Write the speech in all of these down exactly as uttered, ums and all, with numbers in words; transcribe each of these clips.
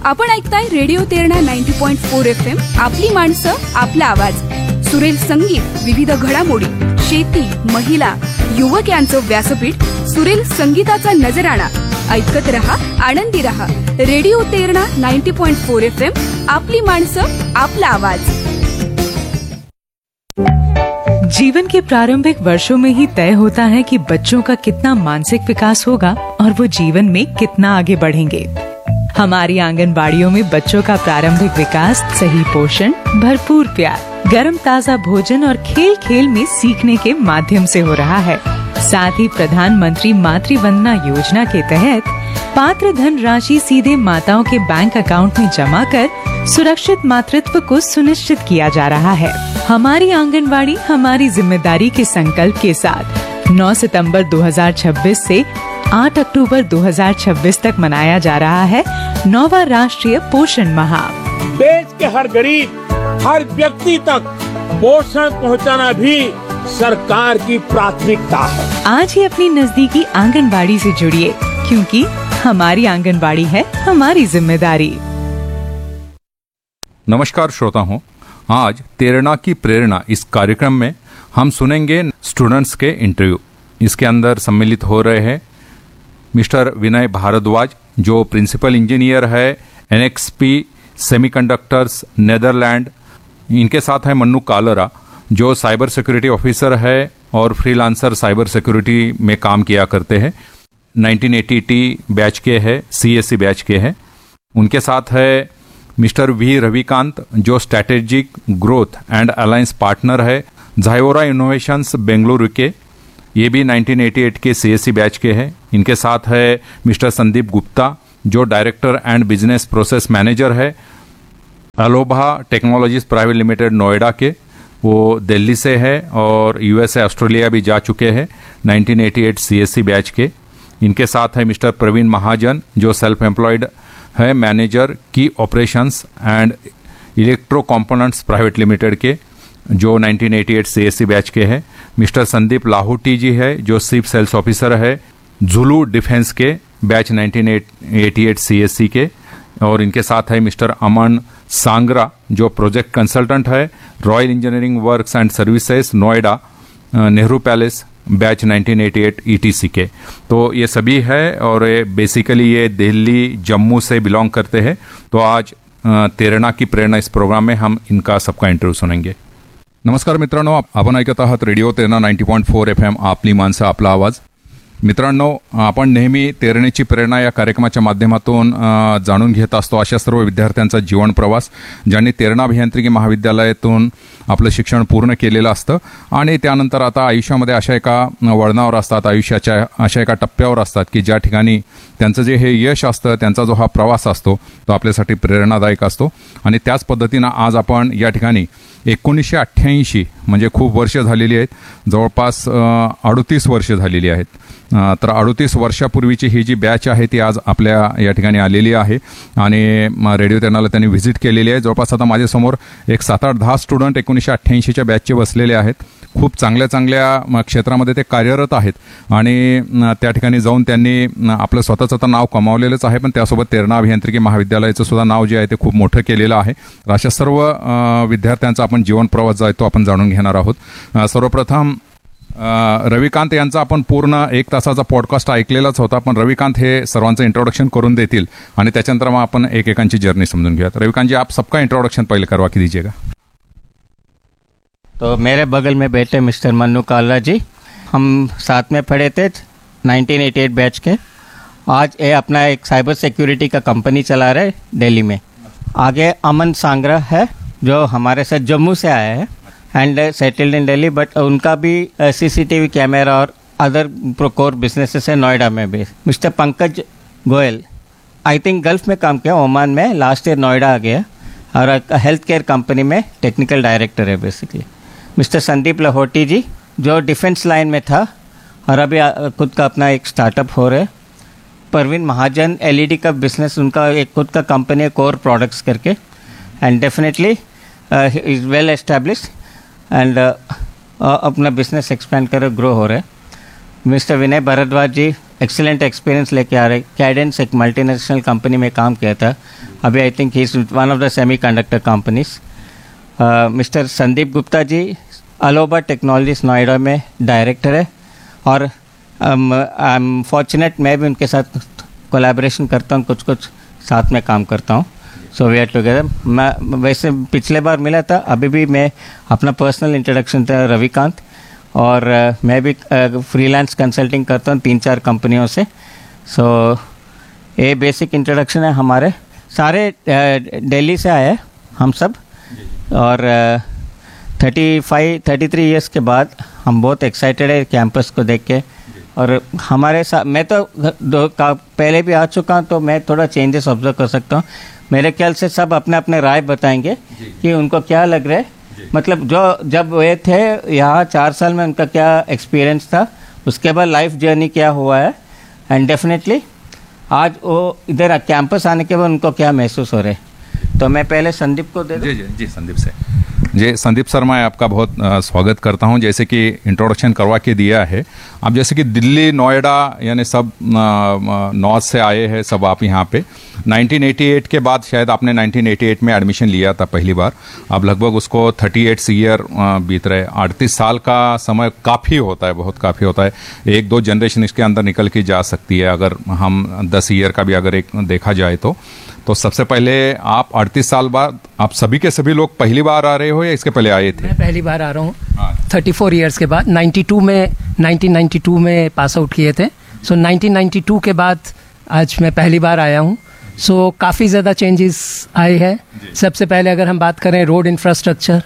आपण ऐकताय radio Terna ninety point four F M. आपली माणसं, आपला आवाज. सुरेल संगीत, विविध घडामोडी, शेती, महिला, युवक यांचं व्यासपीठ. सुरेल संगीताचा नजराणा. ऐकत रहा, आनंदी रहा. Radio Terna ninety point four F M. आपली माणसं, आपला आवाज. जीवन के प्रारंभिक वर्षों में ही तय होता है कि बच्चों का कितना मानसिक विकास होगा और वो जीवन में कितना आगे बढ़ेंगे. हमारी आंगनबाड़ियों में बच्चों का प्रारंभिक विकास सही पोषण, भरपूर प्यार, गर्म ताजा भोजन और खेल खेल में सीखने के माध्यम से हो रहा है. साथ ही प्रधानमंत्री मातृ वंदना योजना के तहत पात्र धन राशि सीधे माताओं के बैंक अकाउंट में जमा कर सुरक्षित मातृत्व को सुनिश्चित किया जा रहा है. हमारी आंगनबाड़ी हमारी जिम्मेदारी के संकल्प के साथ नौ सितंबर दो हज़ार छब्बीस से आठ अक्टूबर दो हज़ार छब्बीस तक मनाया जा रहा है नौवां राष्ट्रीय पोषण माह. देश के हर गरीब, हर व्यक्ति तक पोषण पहुंचाना भी सरकार की प्राथमिकता है. आज ही अपनी नजदीकी आंगनबाड़ी से जुड़िए, क्योंकि हमारी आंगनबाड़ी है हमारी जिम्मेदारी. नमस्कार श्रोता हूँ. आज तेरणा की प्रेरणा इस कार्यक्रम में हम सुनेंगे स्टूडेंट्स के इंटरव्यू. इसके अंदर सम्मिलित हो रहे हैं मिस्टर विनय भारद्वाज, जो प्रिंसिपल इंजीनियर है एनएक्सपी सेमीकंडक्टर्स नेदरलैंड. इनके साथ है मन्नू कालरा, जो साइबर सिक्योरिटी ऑफिसर है और फ्रीलांसर साइबर सिक्योरिटी में काम किया करते हैं. नाइनटीन एटी बैच के है, सीएससी बैच के हैं. उनके साथ है मिस्टर वी रविकांत, जो strategic growth and alliance partner है झायोरा इनोवेशंस बेंगलुरु के. ये भी नाइनटीन एटी एट के सीएससी बैच के हैं. इनके साथ है मिस्टर संदीप गुप्ता, जो director and business process manager है अलोभा टेक्नोलॉजीज प्राइवेट लिमिटेड नोएडा के. वो दिल्ली से है और यूएसए ऑस्ट्रेलिया भी जा चुके हैं, nineteen eighty eight CSC batch के. इनके साथ है मिस्टर प्रवीण महाजन, जो सेल्फ एम्प्लॉयड है मैनेजर की operations and electro components private limited के, जो nineteen eighty eight CSC batch के हैं. मिस्टर संदीप लाहौटी जी है, जो चीफ सेल्स ऑफिसर है जुलू डिफेंस के, batch nineteen eighty eight CSC के. और इनके साथ है मिस्टर अमन सांगरा, जो प्रोजेक्ट कंसल्टेंट है royal engineering works and services Noida Nehru palace, batch nineteen eighty eight etc के. तो ये सभी है और ये बेसिकली ये दिल्ली जम्मू से बिलोंग करते हैं. तो आज तेरणा की प्रेरणा इस प्रोग्राम में हम इनका सबका इंटरव्यू सुनेंगे. नमस्कार मित्रांनो, आपण ऐकत आहात radio Terna ninety point four F M. आपली माणसं, आपला आवाज. मित्रांनो, आपण नेहमी तेरणेची प्रेरणा या कार्यक्रमाच्या माध्यमातून जाणून घेत असतो अशा सर्व विद्यार्थ्यांचा जीवन प्रवास, ज्यांनी तेरणा अभियांत्रिकी महाविद्यालयातून आपलं शिक्षण पूर्ण केलेलं असतं आणि त्यानंतर आता आयुष्यामध्ये अशा एका वळणावर असतात, आयुष्याच्या अशा एका टप्प्यावर असतात की ज्या ठिकाणी त्यांचं जे हे यश असतं, त्यांचा जो हा प्रवास असतो तो आपल्यासाठी प्रेरणादायक असतो. आणि त्याच पद्धतीनं आज आपण या ठिकाणी एकोणीसशे अठ्ठ्याऐंशी म्हणजे खूप वर्ष झालेली आहेत, जवळपास अडतीस वर्ष झालेली आहेत. तर अडतीस वर्षापूर्वीची ही जी बॅच आहे ती आज आपल्या या ठिकाणी आलेली आहे आणि रेडिओ तेरणाला त्यांनी व्हिजिट केलेली आहे. जवळपास आता माझ्यासमोर एक सात आठ दहा स्टुडंट एकोणीसशे अठ्ठ्याऐंशीच्या बॅचचे बसलेले आहेत. खूप चांगल्या चांगल्या क्षेत्रामध्ये ते कार्यरत आहेत आणि त्या ठिकाणी जाऊन त्यांनी आपलं स्वतःचं तर नाव कमावलेलंच आहे, पण त्यासोबत तेरणा अभियांत्रिकी महाविद्यालयाचं सुद्धा नाव जे आहे ते खूप मोठं केलेलं आहे. अशा सर्व विद्यार्थ्यांचा आपण जीवन प्रवास जो आहे तो आपण जाणून घेणार आहोत. सर्वप्रथम रविकांत यांचा आपण पूर्ण एक तासाचा पॉडकास्ट ऐकलेलाच होता, पण रविकांत हे सर्वांचं इंट्रोडक्शन करून देतील आणि त्याच्यानंतर मग आपण एकेकांची जर्नी समजून घेऊयात. रविकांत जी, आप सबका इंट्रोडक्शन पहले करवा के दीजिएगा. तो मेरे बगल में बैठे मिस्टर मन्नू कालरा जी, हम साथ में पढ़े थे नाइनटीन एटी एट बैच के. आज ये अपना एक साइबर सिक्योरिटी का कंपनी चला रहे दिल्ली में. आगे अमन सांगरा है, जो हमारे साथ जम्मू से आया है and settled in Delhi, but उनका भी सीसीटीवी कैमरा और अदर कोर बिजनेसेस है नोएडा में भी. Mister Pankaj Goyal, I think gulf में काम किया, ओमान में, लास्ट ईयर नोएडा आ गया और हेल्थ केयर कंपनी में टेक्निकल डायरेक्टर है बेसिकली. मिस्टर संदीप लाहौटी जी, जो डिफेंस लाइन में था और अभी खुद का अपना एक स्टार्टअप हो रहा है. परवीन महाजन, एलईडी का बिजनेस, उनका एक खुद का कंपनी है कोर प्रोडक्ट्स करके, and definitely is well established and अपना बिजनेस एक्सपेंड कर ग्रो हो रहा है. मिस्टर विनय भारद्वाज जी, एक्सीलेंट एक्सपीरियंस लेके आ रहे. कैडेंस एक मल्टीनेशनल कंपनी में काम किया था अभी I think he is one of the semi conductor companies. Mister Sandeep Gupta ji अलोबा technologies Noida में डायरेक्टर है, और आई एम फॉर्चुनेट मैं भी उनके साथ कोलैबोरेशन करता हूँ, कुछ कुछ साथ में काम करता हूँ। So we are together. मैं वैसे पिछले बार मिला था, अभी भी मैं अपना पर्सनल इंट्रोडक्शन था रविकांत, और uh, मैं भी फ्रीलांस uh, कंसल्टिंग करता हूँ तीन चार कंपनियों से। सो so, ये बेसिक इंट्रोडक्शन है। हमारे सारे दिल्ली uh, से आए हम सब, और thirty five thirty three years के बाद हम बहुत एक्साइटेड है कैंपस को देख के। और हमारे साथ मैं तो दो का पहले भी आ चुका हूँ, तो मैं थोड़ा चेंजेस ऑब्जर्व कर सकता हूँ। मेरे ख्याल से सब अपने अपने राय बताएंगे कि उनको क्या लग रहा है, मतलब जो जब वे थे यहाँ चार साल में उनका क्या एक्सपीरियंस था, उसके बाद लाइफ जर्नी क्या हुआ है, एंड डेफिनेटली आज वो इधर कैंपस आने के बाद उनको क्या महसूस हो रहा है। तो मैं पहले संदीप को दे दूं। जी जी जी संदीप से जी संदीप सर, मैं आपका बहुत आ, स्वागत करता हूं। जैसे कि इंट्रोडक्शन करवा के दिया है आप, जैसे कि दिल्ली नोएडा यानी सब नॉर्थ से आए हैं सब आप यहाँ पे। नाइनटीन एटी एट के बाद शायद आपने नाइनटीन एटी एट में एडमिशन लिया था पहली बार। अब लगभग उसको अड़तीस ईयर बीत रहे। अड़तीस साल का समय काफ़ी होता है, बहुत काफ़ी होता है। एक दो जनरेशन इसके अंदर निकल के जा सकती है अगर हम दस ईयर का भी अगर एक देखा जाए तो। तो सबसे पहले आप अड़तीस साल बाद आप सभी के सभी लोग पहली बार आ रहे हो या इसके पहले आए थे? मैं पहली बार आ रहा हूँ थर्टी फोर ईयर्स के बाद। नाइन्टी टू में नाइनटीन नाइन्टी टू में पास आउट किए थे। सो so, नाइनटीन नाइन्टी टू के बाद आज मैं पहली बार आया हूँ। सो so, काफ़ी ज़्यादा चेंजेस आए हैं। सबसे पहले अगर हम बात करें रोड इंफ्रास्ट्रक्चर,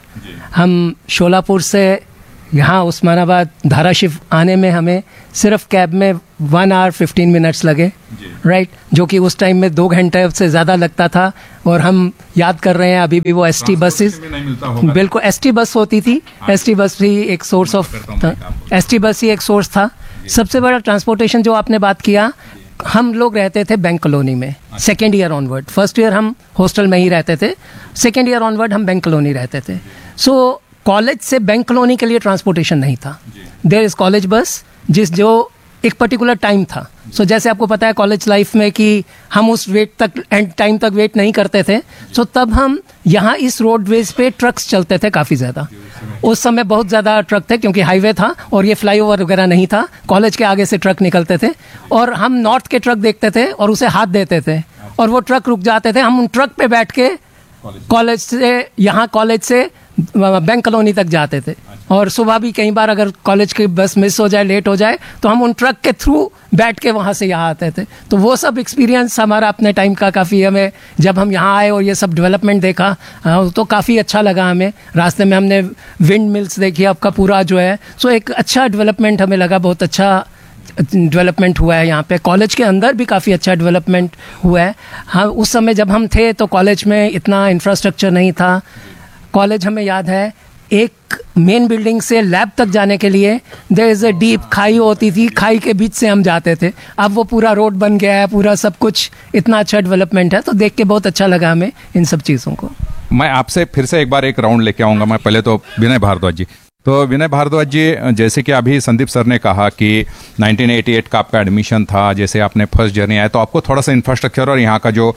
हम शोलापुर से यहाँ उस्मानाबाद धाराशिव आने में हमें सिर्फ कैब में वन आवर फिफ्टीन मिनट्स लगे, राइट right? जो कि उस टाइम में दो घंटे से ज़्यादा लगता था। और हम याद कर रहे हैं अभी भी वो एस टी बसेस, बिल्कुल एस टी बस होती थी। एस टी बस भी एक source of S T bus ही एक सोर्स था। सबसे बड़ा ट्रांसपोर्टेशन जो आपने बात किया, हम लोग रहते थे बैंक कॉलोनी में second year onward. First year हम हॉस्टल में ही रहते थे, सेकेंड ईयर ऑनवर्ड हम बैंक कॉलोनी रहते थे। सो so, कॉलेज से बैंक कॉलोनी के लिए ट्रांसपोर्टेशन नहीं था। देयर इज कॉलेज बस, जिस जो एक पर्टिकुलर टाइम था। सो so, जैसे आपको पता है कॉलेज लाइफ में कि हम उस वेट तक एंड टाइम तक वेट नहीं करते थे। सो so, तब हम यहाँ इस रोडवेज पे ट्रक्स चलते थे काफ़ी ज़्यादा। उस समय बहुत ज़्यादा ट्रक थे क्योंकि हाईवे था और ये फ्लाईओवर वगैरह नहीं था। कॉलेज के आगे से ट्रक निकलते थे और हम नॉर्थ के ट्रक देखते थे और उसे हाथ देते थे और वो ट्रक रुक जाते थे। हम उन ट्रक पे बैठ के कॉलेज से यहाँ कॉलेज से बैंक कॉलोनी तक जाते थे। और सुबह भी कई बार अगर कॉलेज की बस मिस हो जाए, लेट हो जाए, तो हम उन ट्रक के थ्रू बैठ के वहाँ से यहाँ आते थे। तो वो सब एक्सपीरियंस हमारा अपने टाइम का काफ़ी हमें, जब हम यहाँ आए और ये सब डेवलपमेंट देखा तो काफ़ी अच्छा लगा हमें। रास्ते में हमने विंड मिल्स देखी, आपका पूरा जो है सो एक अच्छा डेवलपमेंट हमें लगा, बहुत अच्छा डेवलपमेंट हुआ है यहाँ पे। कॉलेज के अंदर भी काफ़ी अच्छा डेवलपमेंट हुआ है। हाँ, उस समय जब हम थे तो कॉलेज में इतना इंफ्रास्ट्रक्चर नहीं था। कॉलेज हमें याद है एक मेन बिल्डिंग से लैब तक जाने के लिए देयर इज़ अ डीप खाई होती थी, खाई के बीच से हम जाते थे। अब वो पूरा रोड बन गया है, पूरा सब कुछ इतना अच्छा डेवलपमेंट है, तो देख के बहुत अच्छा लगा हमें इन सब चीज़ों को। मैं आपसे फिर से एक बार एक राउंड लेके आऊँगा। मैं पहले तो विनय भारद्वाज जी, तो विनय भारद्वाज जी, जैसे कि अभी संदीप सर ने कहा कि नाइनटीन एटी एट का आपका एडमिशन था, जैसे आपने फर्स्ट जर्नी आया तो आपको थोड़ा सा इंफ्रास्ट्रक्चर और यहाँ का जो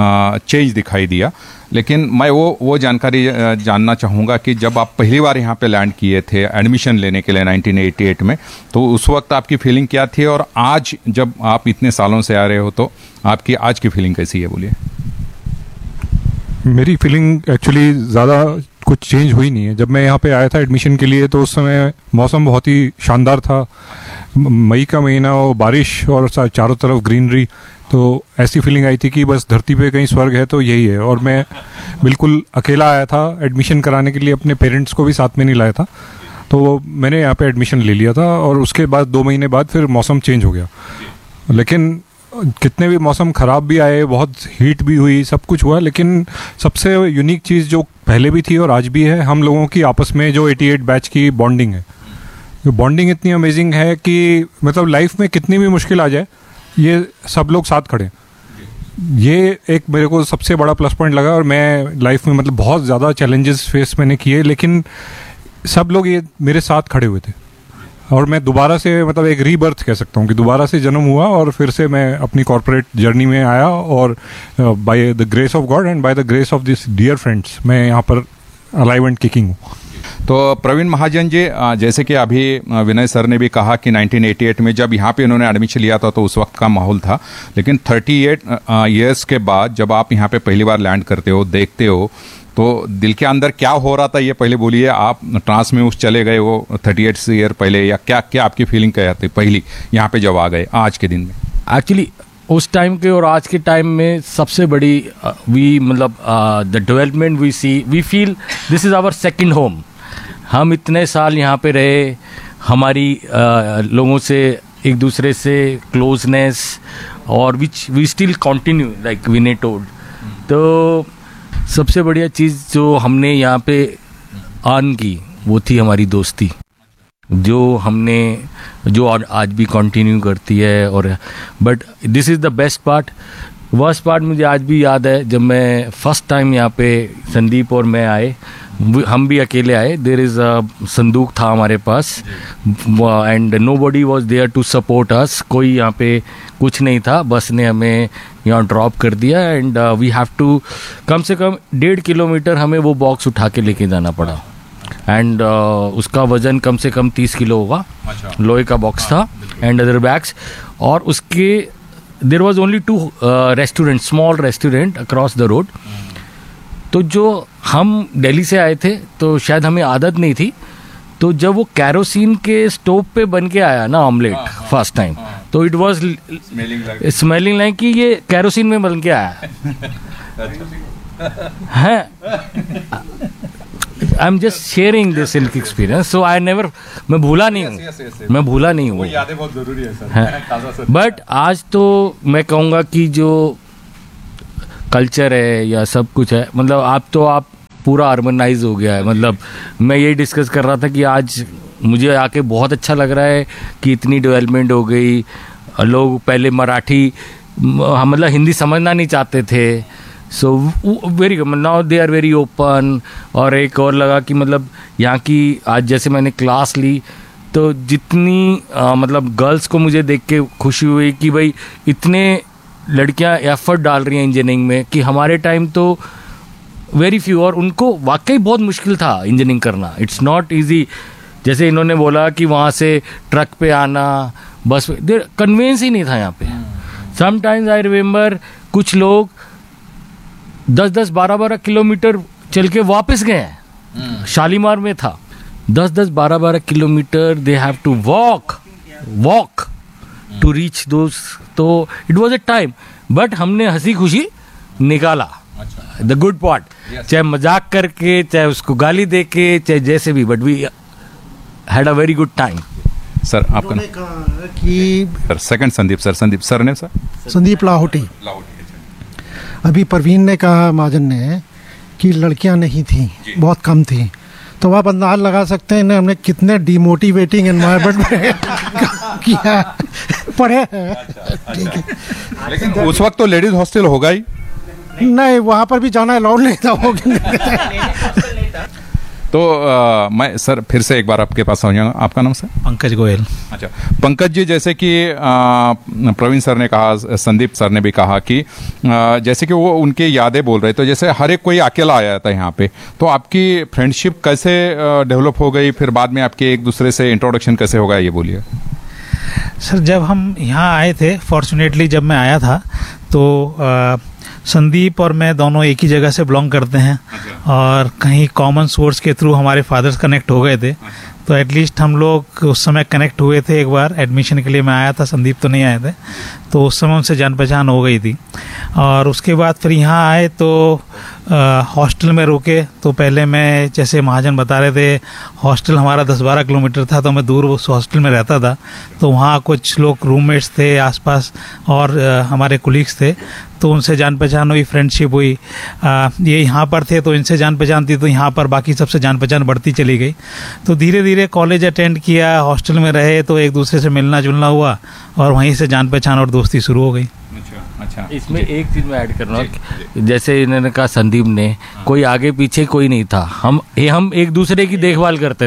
चेंज दिखाई दिया। लेकिन मैं वो वो जानकारी जानना चाहूँगा कि जब आप पहली बार यहाँ पे लैंड किए थे एडमिशन लेने के लिए नाइनटीन एटी एट में, तो उस वक्त आपकी फीलिंग क्या थी, और आज जब आप इतने सालों से आ रहे हो तो आपकी आज की फीलिंग कैसी है, बोलिए। मेरी फीलिंग एक्चुअली ज़्यादा कुछ चेंज हुई नहीं है। जब मैं यहाँ पे आया था एडमिशन के लिए तो उस समय मौसम बहुत ही शानदार था। मई का महीना और बारिश और चारों तरफ ग्रीनरी, तो ऐसी फीलिंग आई थी कि बस धरती पे कहीं स्वर्ग है तो यही है। और मैं बिल्कुल अकेला आया था एडमिशन कराने के लिए, अपने पेरेंट्स को भी साथ में नहीं लाया था। तो मैंने यहाँ पे एडमिशन ले लिया था और उसके बाद दो महीने बाद फिर मौसम चेंज हो गया। लेकिन कितने भी मौसम ख़राब भी आए, बहुत हीट भी हुई, सब कुछ हुआ, लेकिन सबसे यूनिक चीज़ जो पहले भी थी और आज भी है, हम लोगों की आपस में जो अठासी बैच की बॉन्डिंग है। ये बॉन्डिंग इतनी अमेजिंग है कि मतलब लाइफ में कितनी भी मुश्किल आ जाए, ये सब लोग साथ खड़े। ये एक मेरे को सबसे बड़ा प्लस पॉइंट लगा। और मैं लाइफ में मतलब बहुत ज़्यादा चैलेंजेस फेस मैंने किए, लेकिन सब लोग ये मेरे साथ खड़े हुए थे। और मैं दोबारा से मतलब एक रीबर्थ कह सकता हूँ कि दोबारा से जन्म हुआ और फिर से मैं अपनी कॉर्पोरेट जर्नी में आया और by the grace of God and by the grace of this dear friends मैं यहाँ पर अलाइव एंड किकिंग हूँ। तो प्रवीण महाजन जी, जैसे कि अभी विनय सर ने भी कहा कि नाइनटीन एटी एट में जब यहाँ पे इन्होंने एडमिशन लिया था तो उस वक्त का माहौल था, लेकिन अड़तीस इयर्स के बाद जब आप यहाँ पे पहली बार लैंड करते हो, देखते हो, तो दिल के अंदर क्या हो रहा था ये पहले बोलिए। आप ट्रांस में उस चले गए वो अड़तीस ईयर पहले, या क्या क्या आपकी फीलिंग क्या थी पहली यहाँ पे जब आ गए आज के दिन में? एक्चुअली उस टाइम के और आज के टाइम में सबसे बड़ी वी मतलब the development we C we feel this is our second home. हम इतने साल यहाँ पे रहे, हमारी uh, लोगों से एक दूसरे से क्लोजनेस और which we still continue like Vinay told. तो सबसे बढ़िया चीज़ जो हमने यहाँ पे अर्न की वो थी हमारी दोस्ती, जो हमने जो आज भी कंटिन्यू करती है। और but this is the best part. Worst part मुझे आज भी याद है जब मैं फर्स्ट टाइम यहाँ पे संदीप और मैं आए, हम भी अकेले आए। देयर इज़ अ संदूक था हमारे पास and no buddy was there to support us. कोई यहाँ पे कुछ नहीं था, बस ने हमें यहाँ ड्रॉप कर दिया and we have to come से कम डेढ़ किलोमीटर हमें वो बॉक्स उठा के लेके जाना पड़ा एंड uh, उसका वजन कम से कम तीस किलो होगा। अच्छा। लोहे का बॉक्स था एंड अदर बैग्स। और उसके there was only to restaurant, small restaurant across the road. तो जो हम दिल्ली से आए थे तो शायद हमें आदत नहीं थी, तो जब वो कैरोसिन के स्टोव पे बन के आया ना ऑमलेट फर्स्ट टाइम, तो इट वाज स्मेलिंग लाइक कि ये कैरोसिन में बन के आया है। I am just sharing this experience, so I never, मैं भूला नहीं हूँ, yes, yes, yes, yes. मैं भूला नहीं हूँ। यादें बहुत जरूरी है सर। बट आज तो मैं कहूँगा कि जो कल्चर है या सब कुछ है, मतलब आप तो आप पूरा अर्बनाइज हो गया है। मतलब मैं यही डिस्कस कर रहा था कि आज मुझे आके बहुत अच्छा लग रहा है कि इतनी डेवलपमेंट हो गई। लोग पहले मराठी मतलब हिंदी समझना नहीं चाहते थे, so very now they are very open. और एक और लगा कि मतलब यहाँ की आज जैसे मैंने क्लास ली तो जितनी आ, मतलब गर्ल्स को मुझे देख के खुशी हुई कि भाई इतने लड़कियाँ एफर्ट डाल रही हैं इंजीनियरिंग में, कि हमारे टाइम तो वेरी फ्यू, और उनको वाकई बहुत मुश्किल था इंजीनियरिंग करना। It's not easy. जैसे इन्होंने बोला कि वहाँ से ट्रक पे आना, बस कन्वेंस ही नहीं था यहाँ पे। समटाइम्स आई रिमेम्बर कुछ लोग दस दस बारह बारह किलोमीटर चल के वापस गए हैं। शालीमार में था दस दस बारह बारह kilometre, they have to walk walk to reach दोस। तो it was a time, but हमने हंसी खुशी निकाला द गुड पार्ट, चाहे मजाक करके, चाहे उसको गाली दे के, चाहे जैसे भी, but we had a very good time. Sir आपका कि sir second Sandeep sir Sandeep sir ने सर संदीप लाहौटी। अभी परवीन ने कहा, महाजन ने, कि लड़कियां नहीं थी, बहुत कम थी, तो आप अंदाज लगा सकते हैं हमने कितने डिमोटिवेटिंग एनवायरनमेंट में किया पढ़े हैं। ठीक है, लेकिन उस वक्त तो लेडीज हॉस्टल होगा ही नहीं, वहाँ पर भी जाना अलाउड नहीं था। तो आ, मैं सर फिर से एक बार आपके पास आ जाऊँगा। आपका नाम सर? पंकज गोयल। अच्छा पंकज जी, जैसे कि प्रवीण सर ने कहा, संदीप सर ने भी कहा कि आ, जैसे कि वो उनके यादें बोल रहे, तो जैसे हर एक कोई अकेला आया था यहाँ पे, तो आपकी फ्रेंडशिप कैसे डेवलप हो गई, फिर बाद में आपके एक दूसरे से इंट्रोडक्शन कैसे होगा, ये बोलिए। सर जब हम यहाँ आए थे, फॉर्चुनेटली जब मैं आया था तो आ, संदीप और मैं दोनों एक ही जगह से बिलोंग करते हैं और कहीं कॉमन सोर्स के थ्रू हमारे फादर्स कनेक्ट हो गए थे, तो एटलीस्ट हम लोग उस समय कनेक्ट हुए थे। एक बार एडमिशन के लिए मैं आया था, संदीप तो नहीं आए थे, तो उस समय उनसे जान पहचान हो गई थी। और उसके बाद फिर यहाँ आए तो हॉस्टल में रुके, तो पहले मैं जैसे महाजन बता रहे थे, हॉस्टल हमारा दस बारह किलोमीटर था, तो मैं दूर उस हॉस्टल में रहता था। तो वहाँ कुछ लोग रूममेट्स थे आसपास और आ, हमारे कुलीग्स थे, तो उनसे जान पहचान हुई, फ्रेंडशिप हुई। आ, ये यहाँ पर थे तो इनसे जान पहचान थी, तो यहाँ पर बाकी सबसे जान पहचान बढ़ती चली गई। तो धीरे धीरे कॉलेज अटेंड किया, हॉस्टल में रहे, तो एक दूसरे से मिलना जुलना हुआ और वहीं से जान पहचान और दोस्ती शुरू हो गई। अच्छा अच्छा, इसमें एक चीज मैं ऐड कर रहा हूँ, जैसे इन्होंने कहा संदीप ने, कोई आगे पीछे कोई नहीं था, हम हम एक दूसरे की देखभाल करते थे।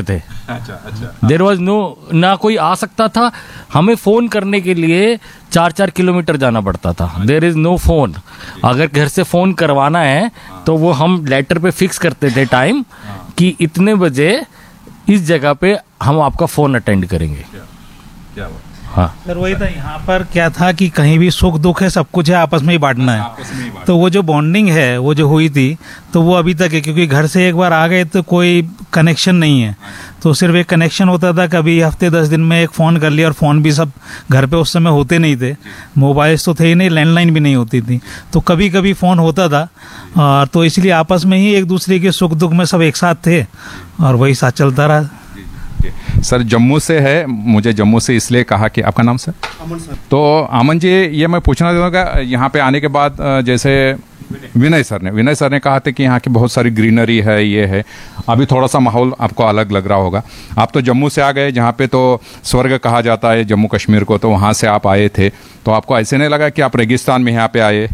अच्छा अच्छा देर वॉज नो, ना कोई आ सकता था, हमें फोन करने के लिए चार चार किलोमीटर जाना पड़ता था। देर इज नो फोन, अगर घर से फोन करवाना है तो वो हम लेटर पे फिक्स करते थे टाइम कि इतने बजे इस जगह पे हम आपका फोन अटेंड करेंगे। क्या हाँ सर, वही था। यहाँ पर क्या था कि कहीं भी सुख दुख है, सब कुछ है, आपस में ही बांटना है। तो वो जो बॉन्डिंग है वो जो हुई थी तो वो अभी तक है, क्योंकि घर से एक बार आ गए तो कोई कनेक्शन नहीं है। तो सिर्फ एक कनेक्शन होता था, कभी हफ्ते दस दिन में एक फ़ोन कर लिया, और फ़ोन भी सब घर पे उस समय होते नहीं थे, मोबाइल्स तो थे ही नहीं, लैंडलाइन भी नहीं होती थी, तो कभी कभी फ़ोन होता था। और तो इसलिए आपस में ही एक दूसरे के सुख दुख में सब एक साथ थे और वही साथ चलता रहा। सर जम्मू से है, मुझे जम्मू से इसलिए कहा कि आपका नाम सर? अमन सर। तो अमन जी, ये मैं पूछना चाहूँगा, यहाँ पे आने के बाद जैसे विनय सर ने विनय सर ने कहा था कि यहाँ की बहुत सारी ग्रीनरी है, ये है, अभी थोड़ा सा माहौल आपको अलग लग रहा होगा। आप तो जम्मू से आ गए, जहाँ पे तो स्वर्ग कहा जाता है जम्मू कश्मीर को, तो वहाँ से आप आए थे, तो आपको ऐसे नहीं लगा कि आप रेगिस्तान में यहाँ पे आए?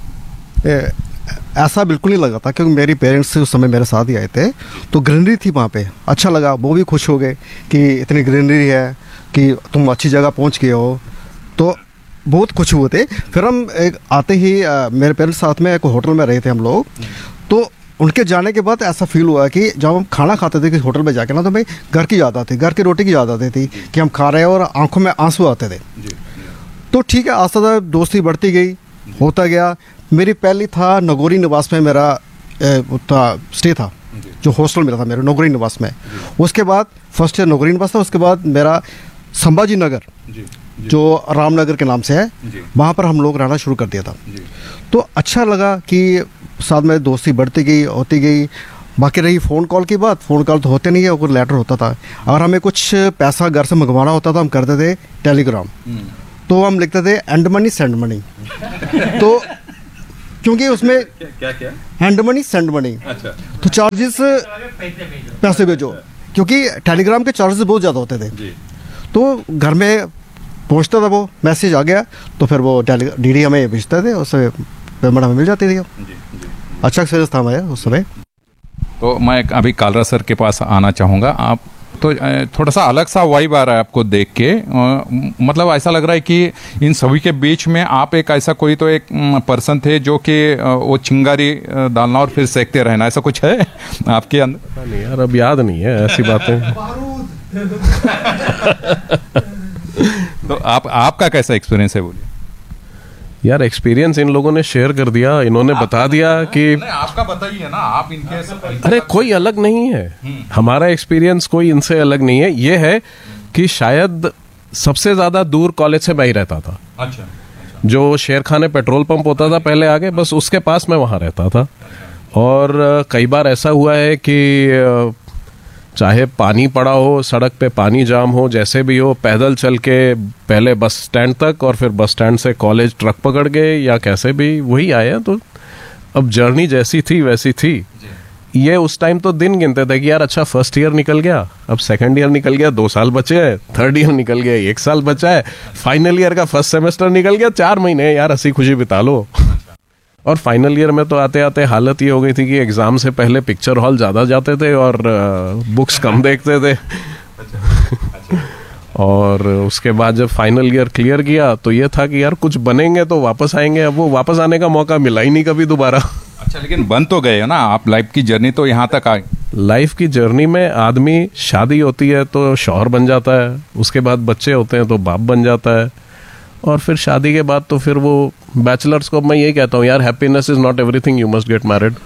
ए, ऐसा बिल्कुल नहीं लगा था, क्योंकि मेरी पेरेंट्स उस समय मेरे साथ ही आए थे, तो ग्रीनरी थी वहाँ पे, अच्छा लगा, वो भी खुश हो गए कि इतनी ग्रीनरी है, कि तुम अच्छी जगह पहुँच गए हो, तो बहुत खुश हुए थे। फिर हम एक आते ही आ, मेरे पेरेंट्स साथ में एक होटल में रहे थे हम लोग, तो उनके जाने के बाद ऐसा फील हुआ कि जब हम खाना खाते थे कि होटल में जाके ना, तो भाई घर की याद आती, घर की रोटी की याद आती थी कि हम खा रहे हैं, और आंखों में आंसू आते थे। तो ठीक है, आस्ता आस्ता दोस्ती बढ़ती गई, होता गया। मेरी पहली था नगोरी निवास में, मेरा स्टे था, जो हॉस्टल मेरा था मेरे नगोरी निवास में। उसके बाद फर्स्ट ईयर नगोरी निवास था, उसके बाद मेरा संभाजी नगर, जो रामनगर के नाम से है, वहाँ पर हम लोग रहना शुरू कर दिया था। तो अच्छा लगा कि साथ में दोस्ती बढ़ती गई, होती गई। बाकी रही फ़ोन कॉल की बात, फ़ोन कॉल तो होते नहीं है, और लेटर होता था। अगर हमें कुछ पैसा घर से मंगवाना होता था, हम करते थे टेलीग्राम, तो हम लिखते थे एंड मनी सेंड मनी। तो क्योंकि उसमें क्या क्या हैंड मनी सेंड मनी, अच्छा, तो चार्जेस पैसे भेजो, क्योंकि टेलीग्राम के चार्जेस बहुत ज़्यादा होते थे। तो घर में पहुंचता था वो मैसेज आ गया, तो फिर वो डी डी हमें भेजते थे, उससे पेमेंट हमें मिल जाती थी। अच्छा एक्सपीरियंस था हमारा उस समय। तो मैं अभी कालरा सर के पास आना चाहूँगा। आप तो थोड़ा सा अलग सा वाइब आ रहा है आपको देख के, मतलब ऐसा लग रहा है कि इन सभी के बीच में आप एक ऐसा कोई तो एक पर्सन थे जो कि वो चिंगारी डालना और फिर सेकते रहना, ऐसा कुछ है आपके अंदर? पता नहीं यार, अब याद नहीं है ऐसी बातें। तो आप आपका कैसा एक्सपीरियंस है, बोलिए यार। एक्सपीरियंस इन लोगों ने शेयर कर दिया, इन्होंने बता दिया कि नहीं, आपका बताइए ना, आप इनके। अरे कोई अलग नहीं है, हमारा एक्सपीरियंस कोई इनसे अलग नहीं है। ये है कि शायद सबसे ज्यादा दूर कॉलेज से मैं ही रहता था। अच्छा, अच्छा। जो शेर खाने पेट्रोल पंप होता था पहले आगे, बस उसके पास मैं वहां रहता था। और कई बार ऐसा हुआ है कि चाहे पानी पड़ा हो, सड़क पे पानी जाम हो, जैसे भी हो, पैदल चल के पहले बस स्टैंड तक और फिर बस स्टैंड से कॉलेज ट्रक पकड़ गए या कैसे भी वही आए। तो अब जर्नी जैसी थी वैसी थी। ये उस टाइम तो दिन गिनते थे कि यार अच्छा फर्स्ट ईयर निकल गया, अब सेकंड ईयर निकल गया, दो साल बचे हैं, थर्ड ईयर निकल गया, एक साल बचा है, फाइनल ईयर का फर्स्ट सेमेस्टर निकल गया, चार महीने यार हंसी खुशी बिता लो। और फाइनल ईयर में तो आते आते हालत ये हो गई थी कि एग्जाम से पहले पिक्चर हॉल ज़्यादा जाते थे और बुक्स कम देखते थे। और उसके बाद जब फाइनल ईयर क्लियर किया तो ये था कि यार कुछ बनेंगे तो वापस आएंगे। अब वो वापस आने का मौका मिला ही नहीं कभी दोबारा। अच्छा, लेकिन बन तो गए ना आप, लाइफ की जर्नी तो यहाँ तक आ। लाइफ की जर्नी में आदमी, शादी होती है तो शौहर बन जाता है, उसके बाद बच्चे होते हैं तो बाप बन जाता है, और फिर शादी के बाद तो फिर वो बैचलर्स को मैं यही कहता हूँ यार, happiness is not everything, you must get married.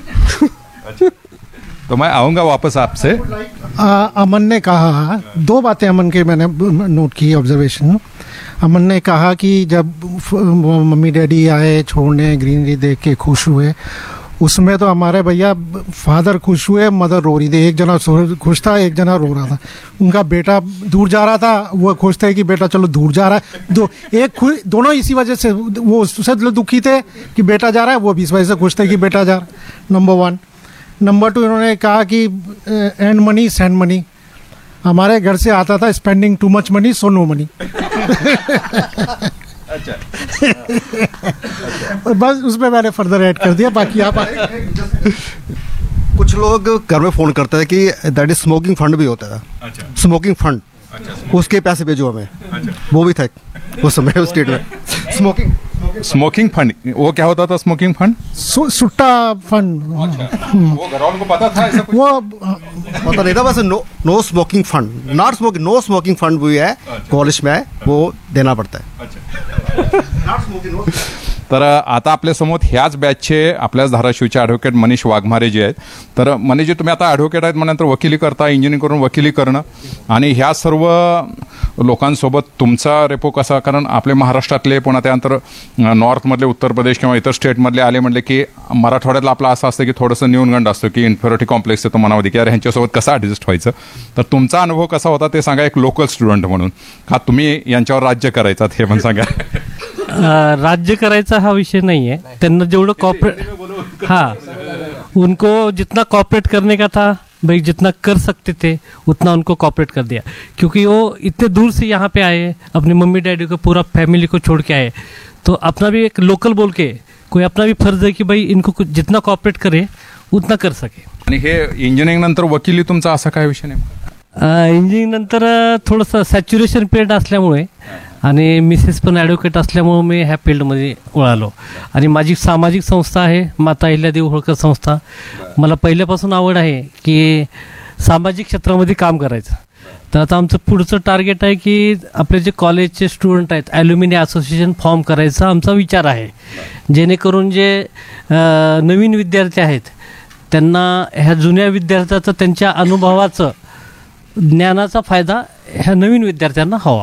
तो मैं आऊँगा वापस आपसे। अमन ने कहा दो बातें, अमन के मैंने नोट की ऑब्जर्वेशन। अमन ने कहा कि जब मम्मी डैडी आए छोड़ने, ग्रीनरी देख के खुश हुए, उसमें तो हमारे भैया फादर खुश हुए, मदर रो रही थी। एक जना खुश था, एक जना रो रहा था। उनका बेटा दूर जा रहा था, वो खुश थे कि बेटा चलो दूर जा रहा है। दो एक खुश, दोनों इसी वजह से, वो उससे दुखी थे कि बेटा जा रहा है, वो भी इस वजह से खुश थे कि बेटा जा रहा है। Number one. नंबर टू, इन्होंने कहा कि एंड मनी सेंड मनी। हमारे घर से आता था spending too much money so no money. अच्छा। बस उसमें मैंने फर्दर ऐड कर दिया, बाकी आप कुछ लोग घर में फ़ोन करते हैं कि दैट इज स्मोकिंग फंड भी होता है। अच्छा। Smoking fund. अच्छा। उसके पैसे भेजो हमें। अच्छा। वो भी था उस समय उस स्टेट में स्मोकिंग स्मोकिंग फंड। वो क्या होता था स्मोकिंग फंड? सु, सुट्टा फंड। वो घर वालों को पता था ऐसा कुछ? वो पता नहीं था बस। No no smoking fund, not smoking, no smoking fund भी है कॉलेज में, वो देना पडता है। तर आता आपल्यासमोर ह्याच बॅचचे आपल्याच धाराशिवचे ॲडव्होकेट मनीष वाघमारे जे आहेत. तर मनीषजी, तुम्ही आता ॲडव्होकेट आहेत म्हणल्यानंतर वकिली करता, इंजिनिअरिंग करून वकिली करणं आणि ह्या सर्व लोकांसोबत तुमचा रेपो कसा? कारण आपले महाराष्ट्रातले पुन्हा त्यानंतर नॉर्थमधले, उत्तर प्रदेश किंवा इतर स्टेटमधले आले म्हटले की मराठवाड्यातला आपला असं असतं की थोडंसं न्यूनगंड असतं की इन्फिरिटी कॉम्प्लेक्स येतो मनामध्ये की अरे ह्यांच्यासोबत कसं ॲडजस्ट व्हायचं. तर तुमचा अनुभव कसा होता ते सांगा एक लोकल स्टुडंट म्हणून. का तुम्ही यांच्यावर राज्य करायचात हे पण सांगा. राज्य करायचा हा विषय नहीं है, त्यांना जेवढं कॉपरेट, हाँ उनको जितना कॉपरेट करने का था भाई, जितना कर सकते थे उतना उनको कॉपरेट कर दिया, क्योंकि वो इतने दूर से यहाँ पे आए, अपने मम्मी डैडी को पूरा फैमिली को छोड़ के आए, तो अपना भी एक लोकल बोल के कोई अपना भी फर्ज है कि भाई इनको कुछ जितना कॉपरेट करे उतना कर सके. आणि हे इंजिनिअरिंग नंतर वकिली तुमचा असा काय विषय नाही? इंजिनिअरिंग नंतर थोडंसं सॅच्युरेशन पिरियड असल्यामुळे आणि मिसेस पण ॲडव्होकेट असल्यामुळे मी ह्या फील्डमध्ये वळालो. आणि माझी सामाजिक संस्था आहे माता अहिल्यादेवी होळकर संस्था. मला पहिल्यापासून आवड आहे की सामाजिक क्षेत्रामध्ये काम करायचं. तर आता आमचं पुढचं टार्गेट आहे की आपले जे कॉलेजचे स्टुडंट आहेत ॲल्युमिनी असोसिएशन फॉर्म करायचा आमचा विचार आहे, जेणेकरून जे नवीन विद्यार्थी आहेत त्यांना ह्या जुन्या विद्यार्थ्याचं त्यांच्या अनुभवाचं ज्ञानाचा फायदा ह्या नवीन विद्यार्थ्यांना हवा.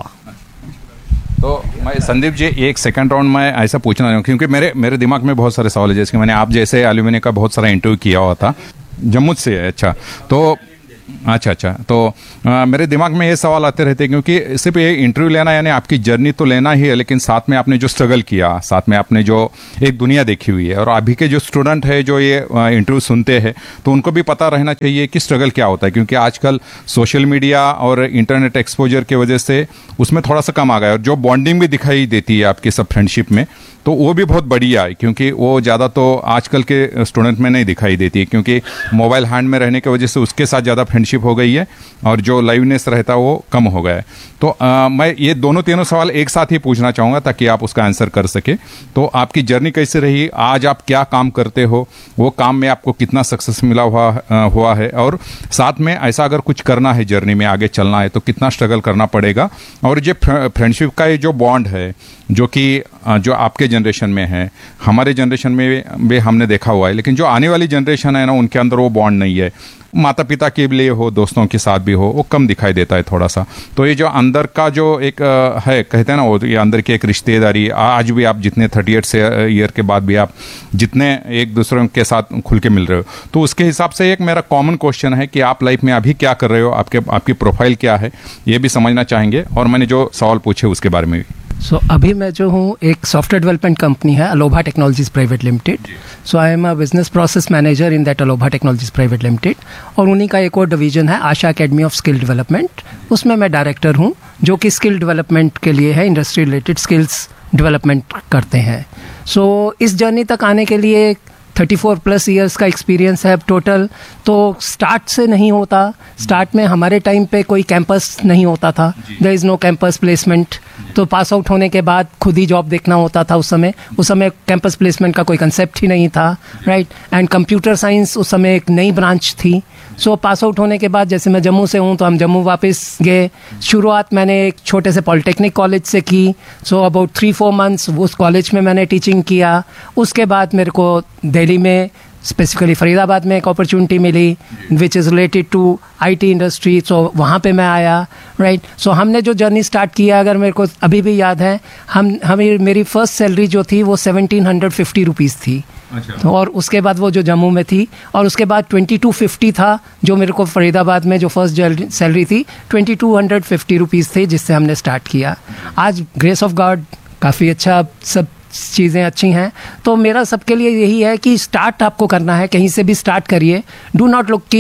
तो मैं संदीप जी एक सेकंड राउंड में ऐसा पूछना चाहूँ क्योंकि मेरे मेरे दिमाग में बहुत सारे सवाल है. जैसे कि मैंने आप जैसे एल्यूमिनी का बहुत सारा इंटरव्यू किया हुआ था, जम्मू से है. अच्छा तो अच्छा अच्छा तो आ, मेरे दिमाग में ये सवाल आते रहते हैं क्योंकि सिर्फ ये इंटरव्यू लेना यानी आपकी जर्नी तो लेना ही है, लेकिन साथ में आपने जो स्ट्रगल किया, साथ में आपने जो एक दुनिया देखी हुई है, और अभी के जो स्टूडेंट है जो ये इंटरव्यू सुनते हैं तो उनको भी पता रहना चाहिए कि स्ट्रगल क्या होता है, क्योंकि आजकल सोशल मीडिया और इंटरनेट एक्सपोजर की वजह से उसमें थोड़ा सा कम आ गया, और जो बॉन्डिंग भी दिखाई देती है आपकी सब फ्रेंडशिप में तो वो भी बहुत बढ़िया है, क्योंकि वो ज़्यादा तो आजकल के स्टूडेंट में नहीं दिखाई देती है, क्योंकि मोबाइल हैंड में रहने की वजह से उसके साथ ज़्यादा फ्रेंडशिप हो गई है और जो लाइवनेस रहता है वो कम हो गया है. तो आ, मैं ये दोनों तीनों सवाल एक साथ ही पूछना चाहूँगा ताकि आप उसका आंसर कर सके. तो आपकी जर्नी कैसे रही, आज आप क्या काम करते हो, वो काम में आपको कितना सक्सेस मिला हुआ हुआ है, और साथ में ऐसा अगर कुछ करना है जर्नी में आगे चलना है तो कितना स्ट्रगल करना पड़ेगा, और जो फ्रेंडशिप का ये जो बॉन्ड है जो कि जो आपके जनरेशन में है, हमारे जनरेशन में भी हमने देखा हुआ है, लेकिन जो आने वाली जनरेशन है ना उनके अंदर वो बॉन्ड नहीं है. माता पिता के लिए हो, दोस्तों के साथ भी हो, वो कम दिखाई देता है थोड़ा सा. तो ये जो अंदर का जो एक है, कहते हैं ना वो, ये अंदर की एक रिश्तेदारी, आज भी आप जितने थर्टी एट से ईयर के बाद भी आप जितने एक दूसरे के साथ खुल के मिल रहे हो, तो उसके हिसाब से एक मेरा कॉमन क्वेश्चन है कि आप लाइफ में अभी क्या कर रहे हो, आपके आपकी प्रोफाइल क्या है, ये भी समझना चाहेंगे, और मैंने जो सवाल पूछे उसके बारे में भी. सो so, अभी मैं जो हूँ एक सॉफ्टवेयर डेवलपमेंट कंपनी है अलोभा technologies private limited. So I am a business process manager in that अलोभा technologies private limited. और उन्हीं का एक और डिवीजन है आशा एकेडमी ऑफ स्किल डेवलपमेंट, उसमें मैं डायरेक्टर हूँ, जो कि स्किल डेवलपमेंट के लिए है, इंडस्ट्री रिलेटेड स्किल्स डेवलपमेंट करते हैं. सो so, इस जर्नी तक आने के लिए थर्टी फोर प्लस ईयर्स का एक्सपीरियंस है टोटल. तो स्टार्ट से नहीं होता, स्टार्ट में हमारे टाइम पे कोई कैंपस नहीं होता था, there is no campus placement. तो पास आउट होने के बाद खुद ही जॉब देखना होता था. उस समय उस समय कैंपस प्लेसमेंट का कोई कंसेप्ट ही नहीं था, राइट. एंड कंप्यूटर साइंस उस समय एक नई ब्रांच थी. सो पास आउट होने के बाद, जैसे मैं जम्मू से हूँ तो हम जम्मू वापस गए. शुरुआत मैंने एक छोटे से पॉलिटेक्निक कॉलेज से की. So about three four months उस कॉलेज में मैंने टीचिंग किया. उसके बाद मेरे को दिल्ली में, स्पेसिफिकली फरीदाबाद में एक opportunity milli which is related to IT industry. सो वहाँ पे मैं आया, राइट. सो हमने जो जर्नी स्टार्ट किया, अगर मेरे को अभी भी याद है, हम हमें मेरी फर्स्ट सैलरी जो थी वो सेवनटीन हंड्रेड फिफ्टी रुपीज़ थी. अच्छा. और उसके बाद वो जो जम्मू में थी, और उसके बाद ट्वेंटी टू फिफ्टी था जो मेरे को फरीदाबाद में जो फर्स्ट सैलरी थी, twenty two hundred fifty rupees थी, जिससे हमने स्टार्ट किया. आज ग्रेस ऑफ गॉड काफ़ी अच्छा, सब चीज़ें अच्छी हैं. तो मेरा सबके लिए यही है कि स्टार्ट आपको करना है, कहीं से भी स्टार्ट करिए. डू नॉट लुक कि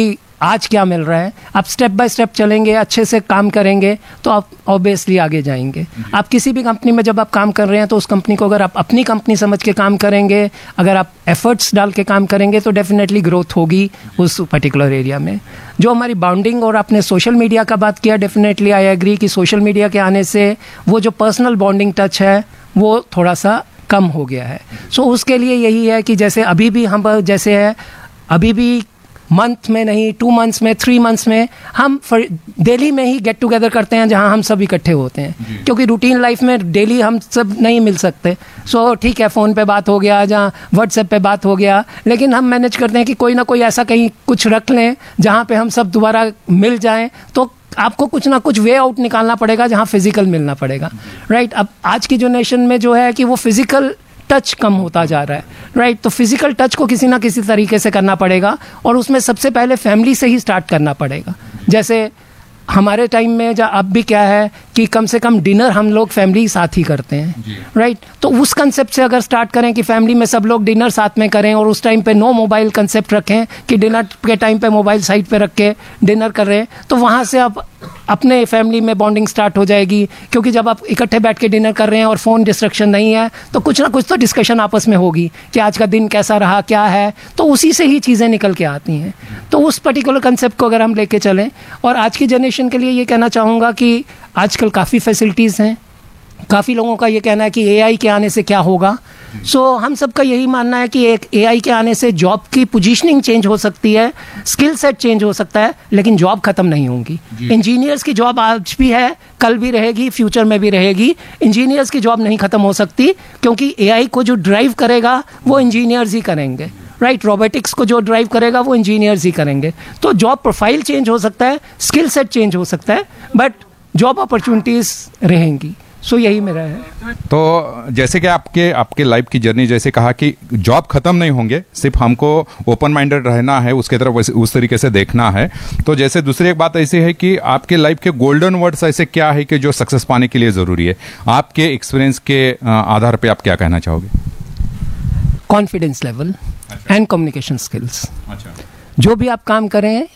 आज क्या मिल रहा है, आप स्टेप बाय स्टेप चलेंगे, अच्छे से काम करेंगे तो आप ऑब्वियसली आगे जाएंगे। आप किसी भी कंपनी में जब आप काम कर रहे हैं तो उस कंपनी को अगर आप अपनी कंपनी समझ के काम करेंगे, अगर आप एफर्ट्स डाल के काम करेंगे तो डेफिनेटली ग्रोथ होगी उस पर्टिकुलर एरिया में। जो हमारी बाउंडिंग, और आपने सोशल मीडिया का बात किया, डेफिनेटली आई एग्री कि सोशल मीडिया के आने से वो जो पर्सनल बॉन्डिंग टच है वो थोड़ा सा कम हो गया है। सो so, उसके लिए यही है कि जैसे अभी भी हम जैसे है अभी भी मंथ में नहीं, टू मंथ्स में, थ्री मंथ्स में हम डेली में ही गेट टुगेदर करते हैं जहां हम सब इकट्ठे होते हैं, क्योंकि रूटीन लाइफ में डेली हम सब नहीं मिल सकते। सो so, ठीक है, फ़ोन पे बात हो गया, जहाँ व्हाट्सएप पे बात हो गया, लेकिन हम मैनेज करते हैं कि कोई ना कोई ऐसा कहीं कुछ रख लें जहाँ पे हम सब दोबारा मिल जाएं। तो आपको कुछ ना कुछ वे आउट निकालना पड़ेगा जहाँ फिजिकल मिलना पड़ेगा, राइट। अब आज की जनरेशन में जो है कि वो फिजिकल टच कम होता जा रहा है, राइट। तो फिजिकल टच को किसी ना किसी तरीके से करना पड़ेगा, और उसमें सबसे पहले फैमिली से ही स्टार्ट करना पड़ेगा। जैसे हमारे टाइम में जब अब भी क्या है कि कम से कम डिनर हम लोग फैमिली साथ ही करते हैं, राइट। तो उस कंसेप्ट से अगर स्टार्ट करें कि फैमिली में सब लोग डिनर साथ में करें, और उस टाइम पे नो मोबाइल कंसेप्ट रखें कि डिनर के टाइम पे मोबाइल साइड पे रख के डिनर कर रहे हैं, तो वहाँ से अब अपने फैमिली में बॉन्डिंग स्टार्ट हो जाएगी। क्योंकि जब आप इकट्ठे बैठ के डिनर कर रहे हैं और फ़ोन डिस्ट्रक्शन नहीं है तो कुछ ना कुछ तो डिस्कशन आपस में होगी कि आज का दिन कैसा रहा, क्या है, तो उसी से ही चीज़ें निकल के आती हैं। तो उस पर्टिकुलर कंसेप्ट को अगर हम लेके चलें, और आज की जनरेशन के लिए ये कहना चाहूँगा कि आजकल काफ़ी फैसिलिटीज़ हैं, काफ़ी लोगों का ये कहना है कि एआई के आने से क्या होगा। सो so, हम सबका यही मानना है कि एक एआई के आने से जॉब की पोजीशनिंग चेंज हो सकती है, स्किल सेट चेंज हो सकता है, लेकिन जॉब खत्म नहीं होंगी। इंजीनियर्स की जॉब आज भी है, कल भी रहेगी, फ्यूचर में भी रहेगी। इंजीनियर्स की जॉब नहीं खत्म हो सकती, क्योंकि एआई को जो ड्राइव करेगा वो इंजीनियर्स ही करेंगे, राइट। रोबोटिक्स को जो ड्राइव करेगा वो इंजीनियर्स ही करेंगे। तो जॉब प्रोफाइल चेंज हो सकता है, स्किल सेट चेंज हो सकता है, बट जॉब अपॉर्चुनिटीज रहेंगी। सो so, यही मेरा है। तो जैसे कि आपके आपके लाइफ की जर्नी जैसे कहा कि जॉब खत्म नहीं होंगे, सिर्फ हमको ओपन माइंडेड रहना है, उसके तरफ उस तरीके से देखना है। तो जैसे दूसरी एक बात ऐसी है कि आपके लाइफ के गोल्डन वर्ड्स ऐसे क्या है कि जो सक्सेस पाने के लिए जरूरी है, आपके एक्सपीरियंस के आधार पे आप क्या कहना चाहोगे? Confidence level and communication skills. जो भी आप काम करें